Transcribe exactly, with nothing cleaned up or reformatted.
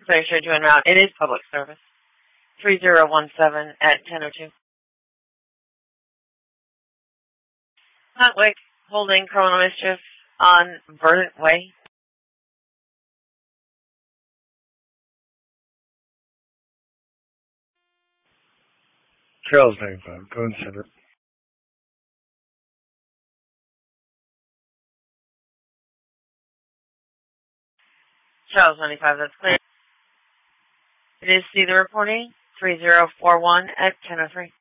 Clear show to en route. It is public service. three zero one seven at ten oh two. Hotwick holding Criminal Mischief on Verdant Way. Charles ninety-five. Go and send it. Charles ninety-five, that's clear. It is C the reporting. three zero four one at ten oh three.